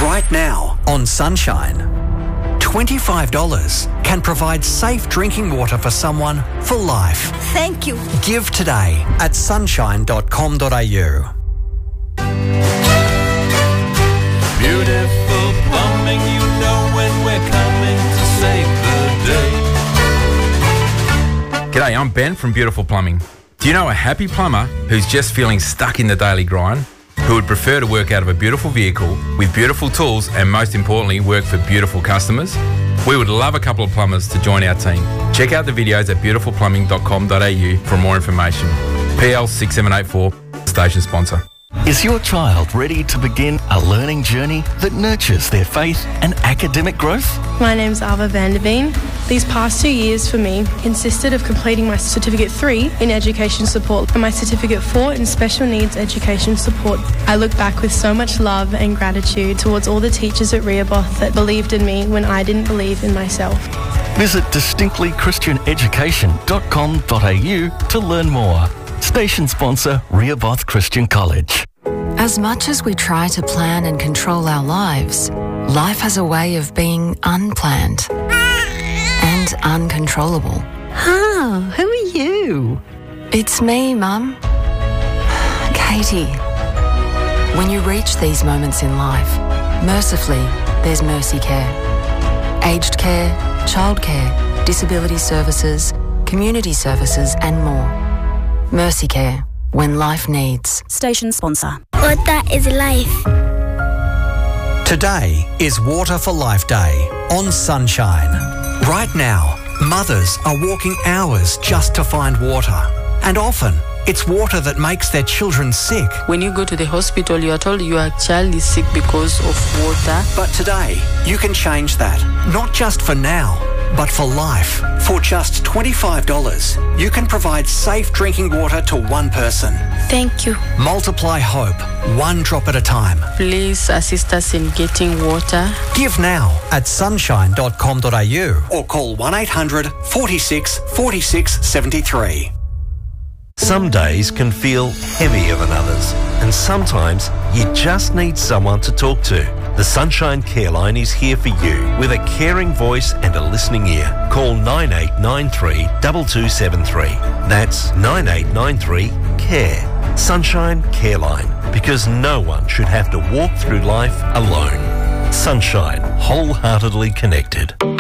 Right now on Sunshine, $25 can provide safe drinking water for someone for life. Thank you. Give today at sunshine.com.au. Beautiful plumbing, you know when we're coming to save the day. G'day, I'm Ben from Beautiful Plumbing. Do you know a happy plumber who's just feeling stuck in the daily grind? Who would prefer to work out of a beautiful vehicle with beautiful tools and most importantly work for beautiful customers? We would love a couple of plumbers to join our team. Check out the videos at beautifulplumbing.com.au for more information. PL 6784, station sponsor. Is your child ready to begin a learning journey that nurtures their faith and academic growth? My name's Ava Vanderveen. These past 2 years for me consisted of completing my Certificate 3 in Education Support and my Certificate 4 in Special Needs Education Support. I look back with so much love and gratitude towards all the teachers at Rehoboth that believed in me when I didn't believe in myself. Visit distinctlychristianeducation.com.au to learn more. Station sponsor Rehoboth Christian College. As much as we try to plan and control our lives, life has a way of being unplanned and uncontrollable. Who are you? It's me, Mum. Katie. When you reach these moments in life, mercifully, there's Mercy Care. Aged care, childcare, disability services, community services and more. Mercy Care, when life needs. Station sponsor. Water is life. Today is Water for Life Day on Sunshine. Right now, mothers are walking hours just to find water. And often, it's water that makes their children sick. When you go to the hospital, you are told your child is sick because of water. But today, you can change that. Not just for now, but for life. For just $25, you can provide safe drinking water to one person. Thank you. Multiply hope, one drop at a time. Please assist us in getting water. Give now at sunshine.com.au or call 1800 46 46 73. Some days can feel heavier than others, and sometimes you just need someone to talk to. The Sunshine Care Line is here for you with a caring voice and a listening ear. Call 9893 2273. That's 9893-CARE. Sunshine Care Line, because no one should have to walk through life alone. Sunshine, wholeheartedly connected.